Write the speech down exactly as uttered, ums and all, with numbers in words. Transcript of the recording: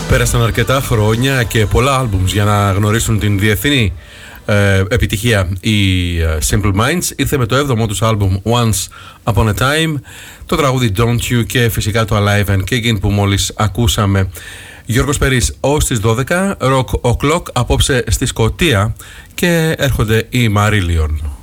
Πέρασαν αρκετά χρόνια και πολλά άλμπουμς για να γνωρίσουν την διεθνή ε, επιτυχία οι ε, Simple Minds. Ήρθε με το έβδομο τους άλμπουμ Once Upon a Time, το τραγούδι Don't You και φυσικά το Alive and Kicking που μόλις ακούσαμε. Γιώργος Περής ως τις δώδεκα, Rock O'Clock απόψε στη Σκωτία και έρχονται οι Marillion.